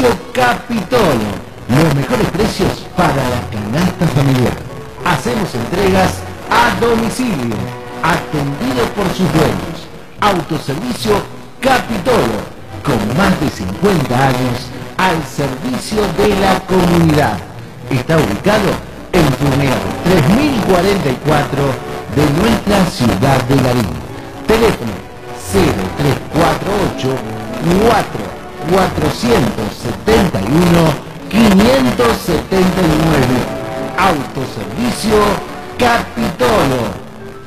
Autoservicio Capitolo. Los mejores precios para la canasta familiar. Hacemos entregas a domicilio, atendido por sus dueños. Autoservicio Capitolo, con más de 50 años al servicio de la comunidad. Está ubicado en Furneado 3044 de nuestra ciudad de Larín. Teléfono 0348 471 579. Autoservicio Capitolo.